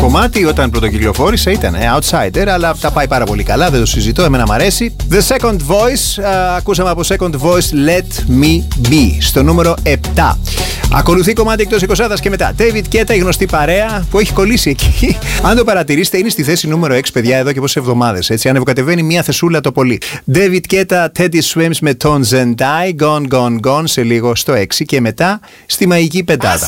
κομμάτι όταν πρωτοκυκλοφόρησε ήταν Outsider, αλλά τα πάει πάρα πολύ καλά, δεν το συζητώ, εμένα μ' αρέσει. The Second Voice, ακούσαμε από Second Voice Let Me Be, στο νούμερο 7. Ακολουθεί κομμάτι εκτός 20 και μετά David Guetta, η γνωστή παρέα που έχει κολλήσει εκεί. Αν το παρατηρήσετε, είναι στη θέση νούμερο 6, παιδιά, εδώ και πόσες εβδομάδες. Έτσι, ανεβοκατεβαίνει μία θεσούλα το πολύ. David Guetta, Teddy Swims με Tones and I, Gone Gone Gone σε λίγο στο 6 και μετά στη μαγική πεντάδα.